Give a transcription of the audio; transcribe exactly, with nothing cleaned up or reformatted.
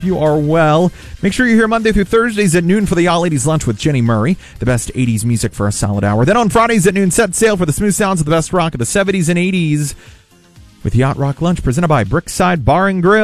You are well. Make sure you're here Monday through Thursdays at noon for the All eighties Lunch with Jenny Murray, the best eighties music for a solid hour. Then on Fridays at noon, set sail for the smooth sounds of the best rock of the seventies and eighties with Yacht Rock Lunch presented by Brickside Bar and Grill.